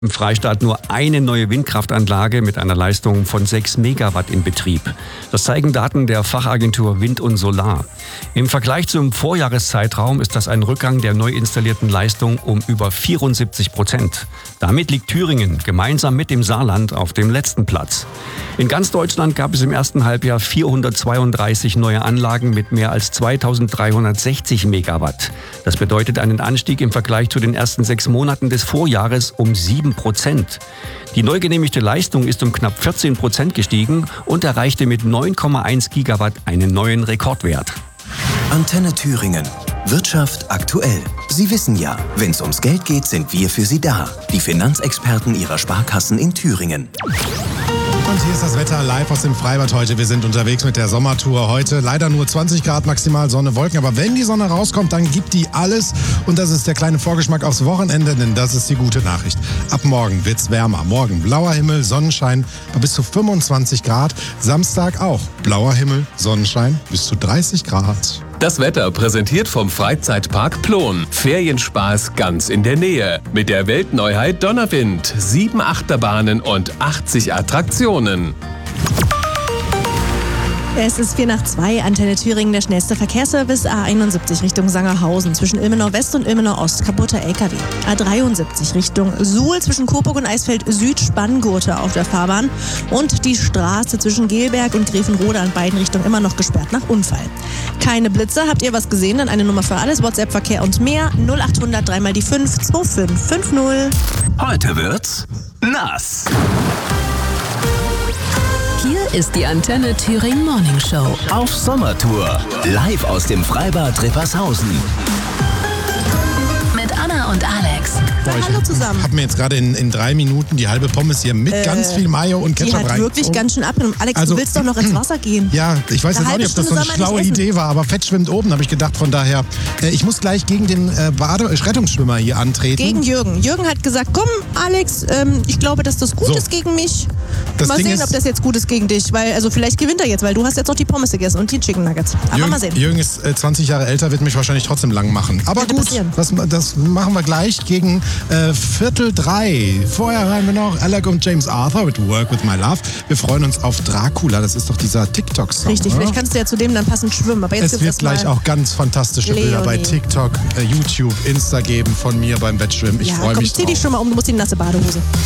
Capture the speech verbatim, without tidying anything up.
Im Freistaat nur eine neue Windkraftanlage mit einer Leistung von sechs Megawatt in Betrieb. Das zeigen Daten der Fachagentur Wind und Solar. Im Vergleich zum Vorjahreszeitraum ist das ein Rückgang der neu installierten Leistung um über vierundsiebzig Prozent. Damit liegt Thüringen gemeinsam mit dem Saarland auf dem letzten Platz. In ganz Deutschland gab es im ersten Halbjahr vierhundertzweiunddreißig neue Anlagen mit mehr als zweitausenddreihundertsechzig Megawatt. Das bedeutet einen Anstieg im Vergleich zu den ersten sechs Monaten des Vorjahres um sieben Prozent. Die neu genehmigte Leistung ist um knapp vierzehn Prozent gestiegen und erreichte mit neun Komma eins Gigawatt einen neuen Rekordwert. Antenne Thüringen. Wirtschaft aktuell. Sie wissen ja, wenn es ums Geld geht, sind wir für Sie da. Die Finanzexperten Ihrer Sparkassen in Thüringen. Und hier ist das Wetter live aus dem Freibad heute. Wir sind unterwegs mit der Sommertour heute. Leider nur zwanzig Grad maximal, Sonne, Wolken. Aber wenn die Sonne rauskommt, dann gibt die alles. Und das ist der kleine Vorgeschmack aufs Wochenende, denn das ist die gute Nachricht. Ab morgen wird's wärmer. Morgen blauer Himmel, Sonnenschein bei bis zu fünfundzwanzig Grad. Samstag auch blauer Himmel, Sonnenschein bis zu dreißig Grad. Das Wetter präsentiert vom Freizeitpark Plon. Ferienspaß ganz in der Nähe. Mit der Weltneuheit Donnerwind. Sieben Achterbahnen und achtzig Attraktionen. Es ist vier nach zwei, Antenne Thüringen, der schnellste Verkehrsservice. A einundsiebzig Richtung Sangerhausen, zwischen Ilmenau West und Ilmenau Ost, kaputter L K W. A dreiundsiebzig Richtung Suhl, zwischen Coburg und Eisfeld Süd, Spanngurte auf der Fahrbahn. Und die Straße zwischen Gelberg und Grevenrode an beiden Richtungen immer noch gesperrt nach Unfall. Keine Blitzer, habt ihr was gesehen? Dann eine Nummer für alles, WhatsApp, Verkehr und mehr. null achthundert drei mal die fünf zwei fünf fünf null. Heute wird's nass. Hier ist die Antenne Thüringen Morning Show. Auf Sommertour. Live aus dem Freibad Rippershausen. Mit Anna und Alex. Boah, ich Hallo zusammen. Ich habe mir jetzt gerade in, in drei Minuten die halbe Pommes hier mit Äh, ganz viel Mayo und Die Ketchup hat rein. wirklich ganz schön abgenommen. Alex, Also- du willst doch noch ins Wasser gehen. Ja, ich weiß Eine jetzt auch halbe nicht, ob das so Stunde eine soll man nicht schlaue essen. Idee war, aber Fett schwimmt oben, habe ich gedacht. Von daher, äh, ich muss gleich gegen den äh, Bade äh, Rettungsschwimmer hier antreten. Gegen Jürgen. Jürgen hat gesagt, komm Alex, ähm, ich glaube, dass das gut So. ist gegen mich. Das mal Ding sehen, ist- ob das jetzt gut ist gegen dich. Weil, also vielleicht gewinnt er jetzt, weil du hast jetzt noch die Pommes gegessen und die Chicken Nuggets. Aber Jürgen, mal sehen. Jürgen ist äh, zwanzig Jahre älter, wird mich wahrscheinlich trotzdem lang machen. Aber Könnte gut, passieren. das, das machen wir gleich gegen äh, Viertel drei. Vorher hören wir noch Alec und James Arthur mit Work With My Love. Wir freuen uns auf Dracula, das ist doch dieser TikTok-Song. Richtig, oder? vielleicht kannst du ja zu dem dann passend schwimmen. Aber jetzt Es gibt's wird erst gleich mal auch ganz fantastische Bilder bei Leonie. TikTok, äh, YouTube, Insta geben von mir beim Bettschwimmen. Ich Ja, freue komm, mich zieh dich drauf. schon mal um, du musst die nasse Badehose.